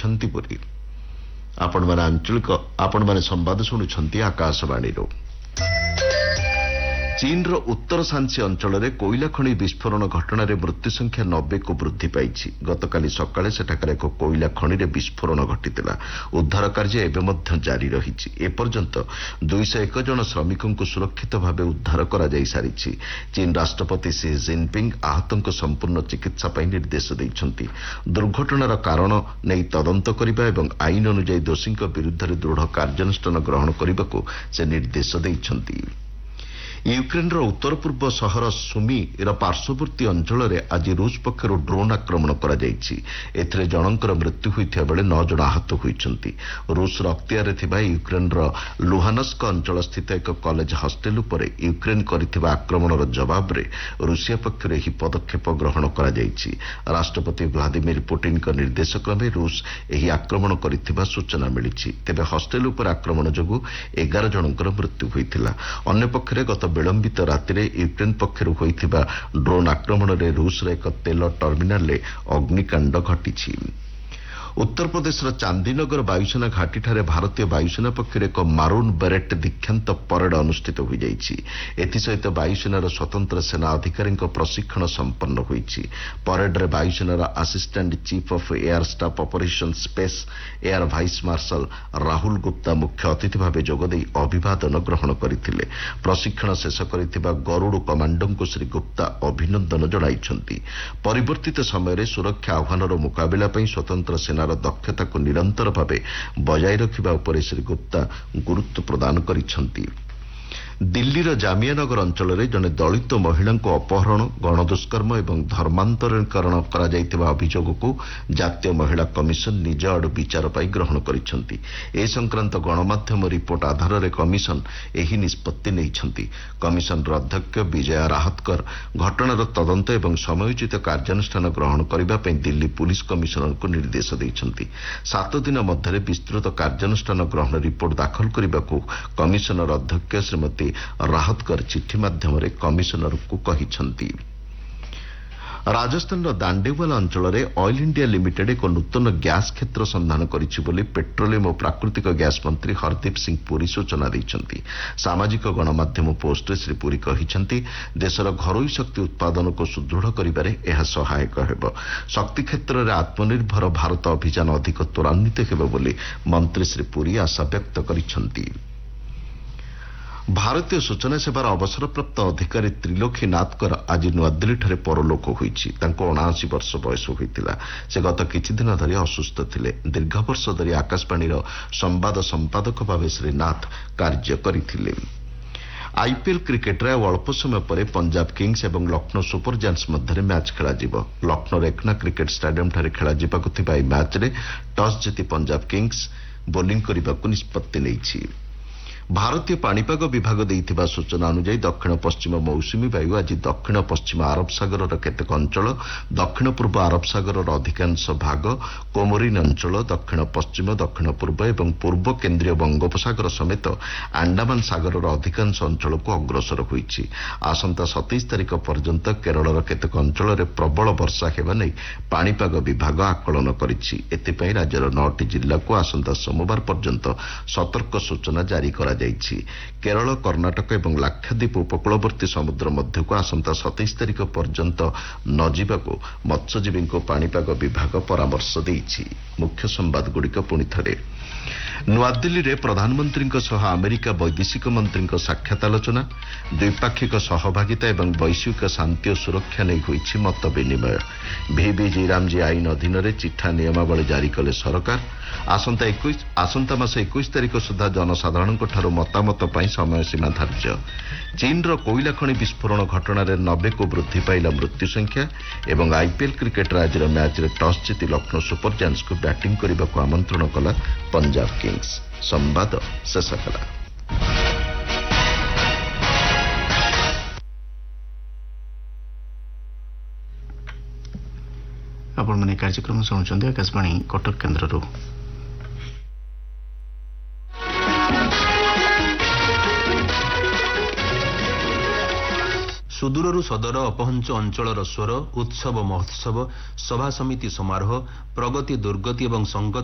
କରିଛନ୍ତି ବୋଲି ଆପଣମାନେ ସମ୍ବାଦ ଶୁଣୁଛନ୍ତି ଆକାଶବାଣୀରୁ। ଚୀନର ଉତ୍ତର ସାନ୍ସି ଅଞ୍ଚଳରେ କୋଇଲା ଖଣି ବିସ୍ଫୋରଣ ଘଟଣାରେ ମୃତ୍ୟୁ ସଂଖ୍ୟା 90କୁ ବୃଦ୍ଧି ପାଇଛି। ଗତକାଲି ସକାଳେ ସେଠାକାର ଏକ କୋଇଲା ଖଣିରେ ବିସ୍ଫୋରଣ ଘଟିଥିଲା। ଉଦ୍ଧାର କାର୍ଯ୍ୟ ଏବେ ମଧ୍ୟ ଜାରି ରହିଛି। ଏପର୍ଯ୍ୟନ୍ତ 201 ଜଣ ଶ୍ରମିକଙ୍କୁ ସୁରକ୍ଷିତ ଭାବେ ଉଦ୍ଧାର କରାଯାଇ ସାରିଛି। ଚୀନ ରାଷ୍ଟ୍ରପତି ସି ଜିନପିଙ୍ଗ ଆହତଙ୍କ ସମ୍ପୂର୍ଣ୍ଣ ଚିକିତ୍ସା ପାଇଁ ନିର୍ଦ୍ଦେଶ ଦେଇଛନ୍ତି। ଦୁର୍ଘଟଣାର କାରଣ ନେଇ ତଦନ୍ତ କରିବା ଏବଂ ଆଇନ ଅନୁଯାୟୀ ଦୋଷୀଙ୍କ ବିରୁଦ୍ଧରେ ଦୃଢ଼ କାର୍ଯ୍ୟାନୁଷ୍ଠାନ ଗ୍ରହଣ କରିବାକୁ ସେ ନିର୍ଦ୍ଦେଶ ଦେଇଛନ୍ତି। ୟୁକ୍ରେନ୍ର ଉତ୍ତର ପୂର୍ବ ସହର ସୁମିର ପାର୍ଶ୍ୱବର୍ତ୍ତୀ ଅଞ୍ଚଳରେ ଆଜି ରୁଷ ପକ୍ଷରୁ ଡ୍ରୋନ୍ ଆକ୍ରମଣ କରାଯାଇଛି। ଏଥିରେ ଜଣଙ୍କର ମୃତ୍ୟୁ ହୋଇଥିବା ବେଳେ 9 ଜଣ ଆହତ ହୋଇଛନ୍ତି। ରୁଷର ଅକ୍ତିଆରରେ ଥିବା ୟୁକ୍ରେନ୍ର ଲୁହାନସ୍କ ଅଞ୍ଚଳସ୍ଥିତ ଏକ କଲେଜ ହଷ୍ଟେଲ ଉପରେ ୟୁକ୍ରେନ୍ କରିଥିବା ଆକ୍ରମଣର ଜବାବରେ ରୁଷିଆ ପକ୍ଷରୁ ଏହି ପଦକ୍ଷେପ ଗ୍ରହଣ କରାଯାଇଛି। ରାଷ୍ଟ୍ରପତି ଭ୍ଲାଦିମିର ପୁଟିନଙ୍କ ନିର୍ଦ୍ଦେଶ କ୍ରମେ ରୁଷ ଏହି ଆକ୍ରମଣ କରିଥିବା ସୂଚନା ମିଳିଛି। ତେବେ ହଷ୍ଟେଲ ଉପରେ ଆକ୍ରମଣ ଯୋଗୁଁ 11 ଜଣଙ୍କର ମୃତ୍ୟୁ ହୋଇଥିଲା। ଅନ୍ୟପକ୍ଷରେ ଗତ ବିଳମ୍ବିତ ରାତିରେ ୟୁକ୍ରେନ୍ ପକ୍ଷରୁ ହୋଇଥିବା ଡ୍ରୋନ୍ ଆକ୍ରମଣରେ ରୁଷର ଏକ ତେଲ ଟର୍ମିନାଲରେ ଅଗ୍ନିକାଣ୍ଡ ଘଟିଛି। ଉତ୍ତରପ୍ରଦେଶର ଚାନ୍ଦିନଗର ବାୟୁସେନା ଘାଟିଠାରେ ଭାରତୀୟ ବାୟୁସେନା ପକ୍ଷରୁ ଏକ ମାରୁନ୍ ବେରେଟ୍ ଦୀକ୍ଷାନ୍ତ ପରେଡ୍ ଅନୁଷ୍ଠିତ ହୋଇଯାଇଛି। ଏଥିସହିତ ବାୟୁସେନାର ସ୍ୱତନ୍ତ୍ର ସେନା ଅଧିକାରୀଙ୍କ ପ୍ରଶିକ୍ଷଣ ସମ୍ପନ୍ନ ହୋଇଛି। ପରେଡ୍ରେ ବାୟୁସେନାର assistant chief of air staff operation space air vice martial Rahul Gupta ମୁଖ୍ୟ ଅତିଥି ଭାବେ ଯୋଗଦେଇ ଅଭିବାଦନ ଗ୍ରହଣ କରିଥିଲେ। ପ୍ରଶିକ୍ଷଣ ଶେଷ କରିଥିବା ଗରୁଡ଼ କମାଣ୍ଡୋଙ୍କୁ ଶ୍ରୀ ଗୁପ୍ତା ଅଭିନନ୍ଦନ ଜଣାଇଛନ୍ତି। ପରିବର୍ତ୍ତିତ ସମୟରେ ସୁରକ୍ଷା ଆହ୍ୱାନର ମୁକାବିଲା ପାଇଁ ସ୍ୱତନ୍ତ୍ର ସେନାର ଦକ୍ଷତାକୁ ନିରନ୍ତର ଭାବେ ବଜାୟ ରଖିବା ଉପରେ ଶ୍ରୀ ଗୁପ୍ତା ଗୁରୁତ୍ୱ ପ୍ରଦାନ କରିଛନ୍ତି। ଦିଲ୍ଲୀର ଜାମିଆନଗର ଅଞ୍ଚଳରେ ଜଣେ ଦଳିତ ମହିଳାଙ୍କୁ ଅପହରଣ, ଗଣଦୁଷ୍କର୍ମ ଏବଂ ଧର୍ମାନ୍ତରୀକରଣ କରାଯାଇଥିବା ଅଭିଯୋଗକୁ ଜାତୀୟ ମହିଳା କମିଶନ ନିଜ ଆଡୁ ବିଚାର ପାଇଁ ଗ୍ରହଣ କରିଛନ୍ତି। ଏ ସଂକ୍ରାନ୍ତ ଗଣମାଧ୍ୟମ ରିପୋର୍ଟ ଆଧାରରେ କମିଶନ ଏହି ନିଷ୍ପତ୍ତି ନେଇଛନ୍ତି। କମିଶନର ଅଧ୍ୟକ୍ଷ ବିଜୟା ରାହତକର ଘଟଣାର ତଦନ୍ତ ଏବଂ ସମୟୋଚିତ କାର୍ଯ୍ୟାନୁଷ୍ଠାନ ଗ୍ରହଣ କରିବା ପାଇଁ ଦିଲ୍ଲୀ ପୁଲିସ କମିଶନରଙ୍କୁ ନିର୍ଦ୍ଦେଶ ଦେଇଛନ୍ତି। 7 ଦିନ ମଧ୍ୟରେ ବିସ୍ତୃତ କାର୍ଯ୍ୟାନୁଷ୍ଠାନ ଗ୍ରହଣ ରିପୋର୍ଟ ଦାଖଲ କରିବାକୁ କମିଶନର ଅଧ୍ୟକ୍ଷ ଶ୍ରୀମତୀ ରାହତକର ଚିଠି ମାଧ୍ୟମରେ କମିଶନରଙ୍କୁ କହିଛନ୍ତି। ରାଜସ୍ଥାନର ଦାଣ୍ଡେୱାଲା ଅଞ୍ଚଳରେ ଅଏଲ୍ ଇଣ୍ଡିଆ ଲିମିଟେଡ୍ ଏକ ନୂତନ ଗ୍ୟାସ୍ କ୍ଷେତ୍ର ସନ୍ଧାନ କରିଛି ବୋଲି ପେଟ୍ରୋଲିୟମ ଓ ପ୍ରାକୃତିକ ଗ୍ୟାସ୍ ମନ୍ତ୍ରୀ ହରଦୀପ ସିଂ ପୁରୀ ସୂଚନା ଦେଇଛନ୍ତି। ସାମାଜିକ ଗଣମାଧ୍ୟମ ପୋଷ୍ଟରେ ଶ୍ରୀ ପୁରୀ କହିଛନ୍ତି, ଦେଶର ଘରୋଇ ଶକ୍ତି ଉତ୍ପାଦନକୁ ସୁଦୃଢ଼ କରିବାରେ ଏହା ସହାୟକ ହେବ। ଶକ୍ତି କ୍ଷେତ୍ରରେ ଆତ୍ମନିର୍ଭର ଭାରତ ଅଭିଯାନ ଅଧିକ ତ୍ୱରାନ୍ୱିତ ହେବ ବୋଲି ମନ୍ତ୍ରୀ ଶ୍ରୀ ପୁରୀ ଆଶା ବ୍ୟକ୍ତ କରିଛନ୍ତି। ଭାରତୀୟ ସୂଚନା ସେବାର ଅବସରପ୍ରାପ୍ତ ଅଧିକାରୀ ତ୍ରିଲୋଖୀ ନାଥଙ୍କର ଆଜି ନୂଆଦିଲ୍ଲୀଠାରେ ପରଲୋକ ହୋଇଛି। ତାଙ୍କୁ 79 ବର୍ଷ ବୟସ ହୋଇଥିଲା। ସେ ଗତ କିଛିଦିନ ଧରି ଅସୁସ୍ଥ ଥିଲେ। ଦୀର୍ଘ ବର୍ଷ ଧରି ଆକାଶବାଣୀର ସମ୍ବାଦ ସମ୍ପାଦକ ଭାବେ ଶ୍ରୀ ନାଥ କାର୍ଯ୍ୟ କରିଥିଲେ। ଆଇପିଏଲ୍ କ୍ରିକେଟରେ ଆଉ ଅଳ୍ପ ସମୟ ପରେ ପଞ୍ଜାବ କିଙ୍ଗସ୍ ଏବଂ ଲକ୍ଷ୍ନୌ ସୁପର ଜାୟାଣ୍ଟସ୍ ମଧ୍ୟରେ ମ୍ୟାଚ୍ ଖେଳାଯିବ। ଲକ୍ଷ୍ନୌର ଏକନା କ୍ରିକେଟ୍ ଷ୍ଟାଡିୟମଠାରେ ଖେଳାଯିବାକୁ ଥିବା ଏହି ମ୍ୟାଚ୍ରେ ଟସ୍ ଜିତି ପଞ୍ଜାବ କିଙ୍ଗସ୍ ବୋଲିଂ କରିବାକୁ ନିଷ୍ପତ୍ତି ନେଇଛି। ଭାରତୀୟ ପାଣିପାଗ ବିଭାଗ ଦେଇଥିବା ସୂଚନା ଅନୁଯାୟୀ ଦକ୍ଷିଣ ପଶ୍ଚିମ ମୌସୁମୀ ବାୟୁ ଆଜି ଦକ୍ଷିଣ ପଶ୍ଚିମ ଆରବ ସାଗରର କେତେକ ଅଞ୍ଚଳ, ଦକ୍ଷିଣ ପୂର୍ବ ଆରବ ସାଗରର ଅଧିକାଂଶ ଭାଗ, କୋମୋରିନ୍ ଅଞ୍ଚଳ, ଦକ୍ଷିଣ ପଶ୍ଚିମ, ଦକ୍ଷିଣ ପୂର୍ବ ଏବଂ ପୂର୍ବ କେନ୍ଦ୍ରୀୟ ବଙ୍ଗୋପସାଗର ସମେତ ଆଣ୍ଡାମାନ ସାଗରର ଅଧିକାଂଶ ଅଞ୍ଚଳକୁ ଅଗ୍ରସର ହୋଇଛି। ଆସନ୍ତା 27 ତାରିଖ ପର୍ଯ୍ୟନ୍ତ କେରଳର କେତେକ ଅଞ୍ଚଳରେ ପ୍ରବଳ ବର୍ଷା ହେବା ନେଇ ପାଣିପାଗ ବିଭାଗ ଆକଳନ କରିଛି। ଏଥିପାଇଁ ରାଜ୍ୟର 9ଟି ଜିଲ୍ଲାକୁ ଆସନ୍ତା ସୋମବାର ପର୍ଯ୍ୟନ୍ତ ସତର୍କ ସୂଚନା ଜାରି କରାଯାଇଛି। କେରଳ, କର୍ଣ୍ଣାଟକ ଏବଂ ଲାକ୍ଷାଦ୍ୱୀପ ଉପକୂଳବର୍ତ୍ତୀ ସମୁଦ୍ର ମଧ୍ୟକୁ ଆସନ୍ତା 27 ତାରିଖ ପର୍ଯ୍ୟନ୍ତ ନ ଯିବାକୁ ମତ୍ସ୍ୟଜୀବୀଙ୍କୁ ପାଣିପାଗ ବିଭାଗ ପରାମର୍ଶ ଦେଇଛି। ମୁଖ୍ୟ ସମ୍ବାଦଗୁଡ଼ିକ ପୁଣିଥରେ। ନୂଆଦିଲ୍ଲୀରେ ପ୍ରଧାନମନ୍ତ୍ରୀଙ୍କ ସହ ଆମେରିକା ବୈଦେଶିକ ମନ୍ତ୍ରୀଙ୍କ ସାକ୍ଷାତ ଆଲୋଚନା, ଦ୍ୱିପାକ୍ଷିକ ସହଭାଗିତା ଏବଂ ବୈଶ୍ୱିକ ଶାନ୍ତି ଓ ସୁରକ୍ଷା ନେଇ ହୋଇଛି ମତ ବିନିମୟ। ଭିବିଜି ରାମଜି ଆଇନ ଅଧୀନରେ ଚିଠା ନିୟମାବଳୀ ଜାରି କଲେ ସରକାର। ଆସନ୍ତା ମାସ 21 ତାରିଖ ସୁଦ୍ଧା ଜନସାଧାରଣଙ୍କଠାରୁ ମତାମତ ପାଇଁ ସମୟସୀମା ଧାର୍ଯ୍ୟ। ଚୀନର କୋଇଲା ଖଣି ବିସ୍ଫୋରଣ ଘଟଣାରେ 90କୁ ବୃଦ୍ଧି ପାଇଲା ମୃତ୍ୟୁ ସଂଖ୍ୟା ଏବଂ ଆଇପିଏଲ୍ କ୍ରିକେଟର ଆଜିର ମ୍ୟାଚ୍ରେ ଟସ୍ ଜିତି ଲକ୍ଷ୍ନୌ ସୁପର ଜାୟାଣ୍ଟସ୍କୁ ବ୍ୟାଟିଂ କରିବାକୁ ଆମନ୍ତ୍ରଣ କଲା ପଞ୍ଜାବ କିଙ୍ଗସ୍। ସମ୍ବାଦ ଶେଷ ହେଲା। ଆପଣମାନେ କାର୍ଯ୍ୟକ୍ରମ ଶୁଣୁଛନ୍ତି ଆକାଶବାଣୀ କଟକ କେନ୍ଦ୍ରରୁ। ସୁଦୂରରୁ ସଦର ଅପହଞ୍ଚ ଅଞ୍ଚଳର ସ୍ୱର, ଉତ୍ସବ ମହୋତ୍ସବ, ସଭା ସମିତି ସମାରୋହ, ପ୍ରଗତି ଦୁର୍ଗତି ଏବଂ ସଂଗତି